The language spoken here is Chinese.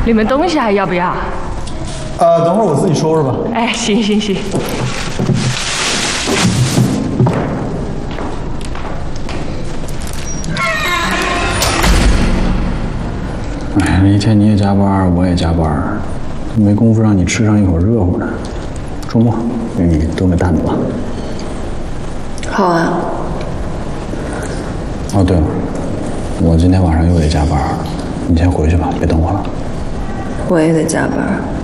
你们东西还要不要？ 等会儿我自己收拾吧。 哎，行行行。 哎，这一天你也加班，我也加班，没工夫让你吃上一口热乎的。周末给你炖个蛋子吧。 好啊。 哦，对了，我今天晚上又得加班，你先回去吧，别等我了。 我也得加班。